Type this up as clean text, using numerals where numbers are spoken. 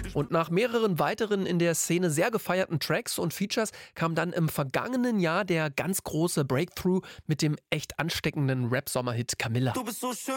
Und nach mehreren weiteren in der Szene sehr gefeierten Tracks und Features kam dann im vergangenen Jahr der ganz große Breakthrough mit dem echt ansteckenden Rap-Sommerhit Camilla. Du bist so schön.